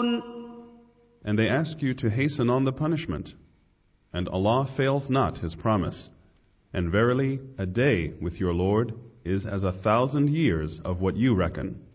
And they ask you to hasten on the punishment. And Allah fails not His promise. And verily, a day with your Lord is as 1,000 years of what you reckon.